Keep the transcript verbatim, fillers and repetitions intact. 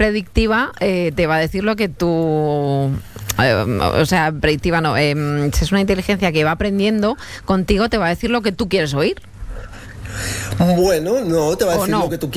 predictiva, eh, te va a decir lo que tú... Eh, o sea, predictiva no. Eh, si es una inteligencia que va aprendiendo contigo, te va a decir lo que tú quieres oír. Bueno, no, te va a ¿O decir no? lo que tú